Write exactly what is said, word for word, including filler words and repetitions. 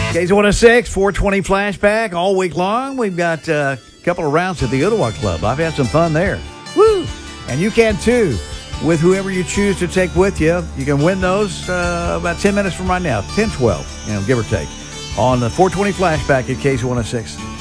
K Z one oh six, four twenty flashback all week long. We've got uh, a couple of rounds at the Ottawa Club. I've had some fun there. Woo! And you can too, with whoever you choose to take with you. You can win those uh, about ten minutes from right now, ten twelve, you know, give or take, on the four twenty flashback at K Z one oh six.